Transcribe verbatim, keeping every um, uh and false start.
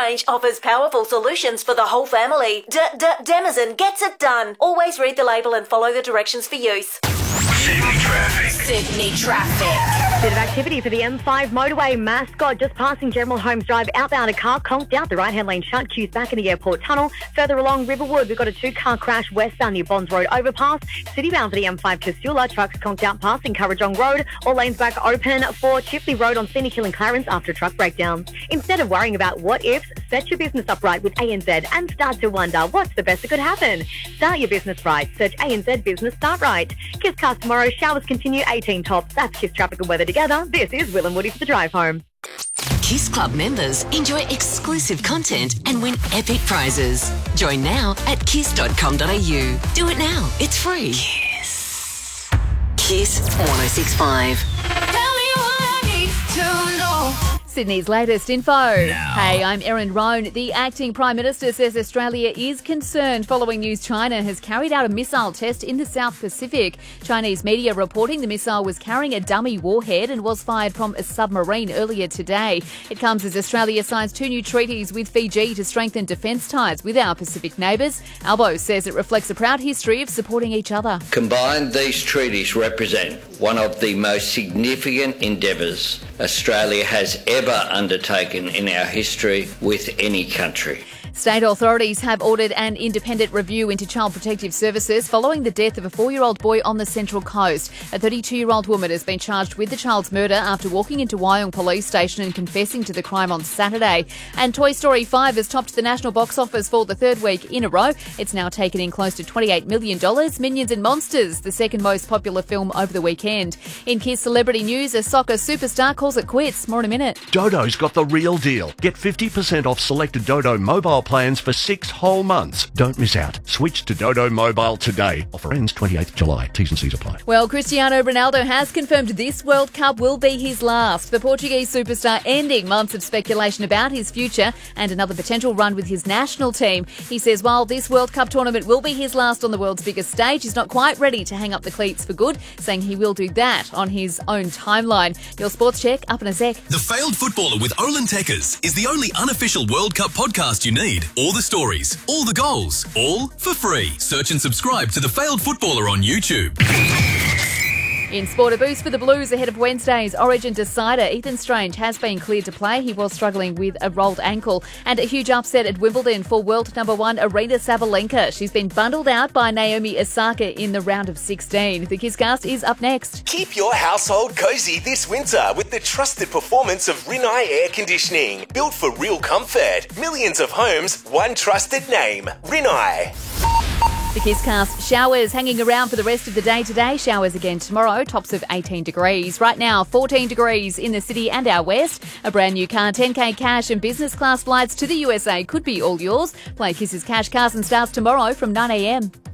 range offers powerful solutions for the whole family. D-D-Denizen gets it done. Always read the label and follow the directions for use. Sydney traffic. Sydney traffic. Bit of activity for the M five motorway. Mascot just passing General Holmes Drive outbound. A car conked out. The right-hand lane shut. Queues back in the airport tunnel. Further along Riverwood, we've got a two-car crash westbound near Bonds Road overpass. Citybound for the M five to Sula. Trucks conked out passing Currajong Road. All lanes back open for Chifley Road on Scenic Hill and Clarence after a truck breakdown. Instead of worrying about what ifs, set your business up right with A N Z and start to wonder what's the best that could happen. Start your business right. Search A N Z Business Start Right. Kiss cast tomorrow. Showers continue. eighteen tops. That's Kiss traffic and weather together. This is Will and Woody for the drive home. Kiss Club members enjoy exclusive content and win epic prizes. Join now at kiss dot com dot a u. Do it now. It's free. Kiss. Kiss one oh six point five. Tell me what I need to know. Sydney's latest info. Now. Hey, I'm Erin Roan. The acting Prime Minister says Australia is concerned following news China has carried out a missile test in the South Pacific. Chinese media reporting the missile was carrying a dummy warhead and was fired from a submarine earlier today. It comes as Australia signs two new treaties with Fiji to strengthen defence ties with our Pacific neighbours. Albo says it reflects a proud history of supporting each other. Combined, these treaties represent one of the most significant endeavours Australia has ever undertaken in our history with any country. State authorities have ordered an independent review into Child Protective Services following the death of a four-year-old boy on the Central Coast. A thirty-two-year-old woman has been charged with the child's murder after walking into Wyong Police Station and confessing to the crime on Saturday. And Toy Story five has topped the national box office for the third week in a row. It's now taken in close to twenty-eight million dollars. Minions and Monsters, the second most popular film over the weekend. In Kiss Celebrity News, a soccer superstar calls it quits. More in a minute. Dodo's got the real deal. Get fifty percent off selected Dodo mobile plans for six whole months. Don't miss out. Switch to Dodo Mobile today. Offer ends twenty-eighth of July. T's and C's apply. Well, Cristiano Ronaldo has confirmed this World Cup will be his last. The Portuguese superstar ending months of speculation about his future and another potential run with his national team. He says while this World Cup tournament will be his last on the world's biggest stage, he's not quite ready to hang up the cleats for good, saying he will do that on his own timeline. Your sports check up in a sec. The Failed Footballer with Olin Tekkers is the only unofficial World Cup podcast you need. All the stories, all the goals, all for free. Search and subscribe to The Failed Footballer on YouTube. In sport, a boost for the Blues ahead of Wednesday's Origin decider. Ethan Strange has been cleared to play. He was struggling with a rolled ankle. And a huge upset at Wimbledon for world number one Aryna Sabalenka. She's been bundled out by Naomi Osaka in the round of sixteen. The Kisscast is up next. Keep your household cozy this winter with the trusted performance of Rinnai Air Conditioning. Built for real comfort. Millions of homes, one trusted name. Rinnai. The Kisscast, showers hanging around for the rest of the day today. Showers again tomorrow, tops of eighteen degrees. Right now, fourteen degrees in the city and our west. A brand new car, ten K cash and business class flights to the U S A could be all yours. Play Kiss's Cash Carson starts tomorrow from nine a m.